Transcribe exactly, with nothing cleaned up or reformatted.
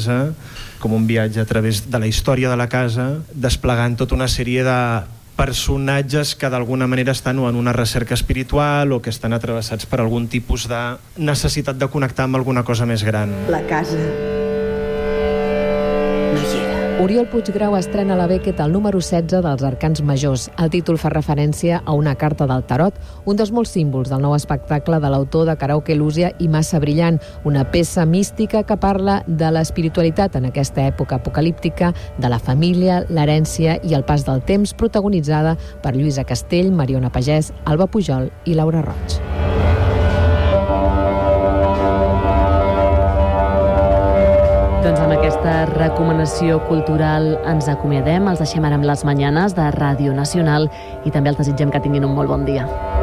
setze, com un viatge a través de la història de la casa, desplegant tota una sèrie de personatges que d'alguna manera estan o en una recerca espiritual o que estan atravessats per algun tipus de necessitat de connectar amb alguna cosa més gran. La casa no hi era. Oriol Puiggrau estrena a la Beckett el número setze dels Arcans Majors. El títol fa referència a una carta del tarot, un dels molts símbols del nou espectacle de l'autor de Karaoke Lusia i Massa Brillant, una peça mística que parla de l'espiritualitat en aquesta època apocalíptica, de la família, l'herència i el pas del temps, protagonitzada per Lluïsa Castell, Mariona Pagès, Alba Pujol i Laura Roig. Doncs amb aquesta recomanació cultural ens acomiadem, els deixem ara amb les manyanes de Ràdio Nacional i també els desitgem que tinguin un molt bon dia.